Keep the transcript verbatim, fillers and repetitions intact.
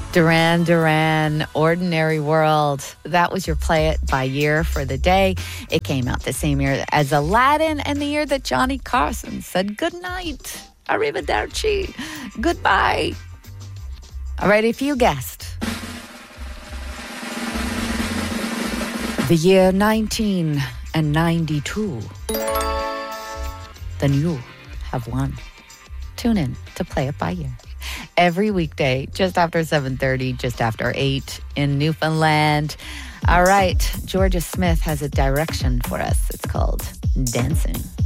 Duran Duran, Ordinary World. That was your Play It by year for the day. It came out the same year as Aladdin and the year that Johnny Carson said goodnight. Arrivederci. Goodbye. All right, if you guessed the year nineteen ninety-two, then you have won. Tune in to Play It by Year every weekday, just after seven thirty, just after eight in Newfoundland. All right, Georgia Smith has a direction for us. It's called Dancing.